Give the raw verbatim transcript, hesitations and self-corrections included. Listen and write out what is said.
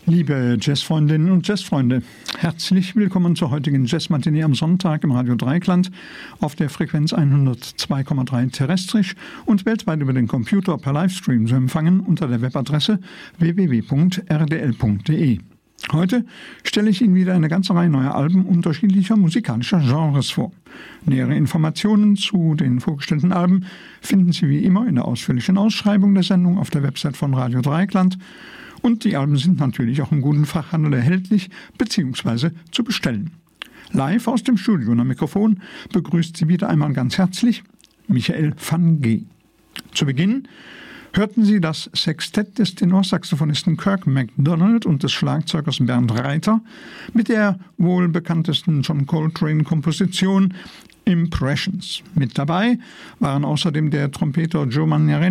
Liebe Jazzfreundinnen und Jazzfreunde, herzlich willkommen zur heutigen Jazzmatinee am Sonntag im Radio Dreieckland auf der Frequenz hundertzwei Komma drei terrestrisch und weltweit über den Computer per Livestream zu empfangen unter der Webadresse w w w punkt r d l punkt d e. Heute stelle ich Ihnen wieder eine ganze Reihe neuer Alben unterschiedlicher musikalischer Genres vor. Nähere Informationen zu den vorgestellten Alben finden Sie wie immer in der ausführlichen Ausschreibung der Sendung auf der Website von Radio Dreieckland. Und die Alben sind natürlich auch im guten Fachhandel erhältlich bzw. zu bestellen. Live aus dem Studio und am Mikrofon begrüßt Sie wieder einmal ganz herzlich Michael van G. Zu Beginn hörten Sie das Sextett des Tenorsaxophonisten Kirk MacDonald und des Schlagzeugers Bernd Reiter mit der wohl bekanntesten John Coltrane-Komposition Impressions. Mit dabei waren außerdem der Trompeter Joe Manniarelli